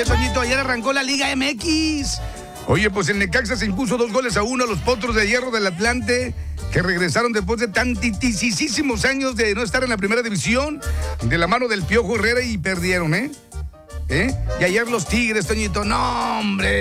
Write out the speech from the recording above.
Oye, Toñito, ayer arrancó la Liga MX. Oye, pues el Necaxa se impuso 2-1 a los Potros de Hierro del Atlante, que regresaron después de tantísimos años de no estar en la primera división, de la mano del Piojo Herrera, y perdieron, ¿eh? Y ayer los Tigres, Toñito, no, hombre.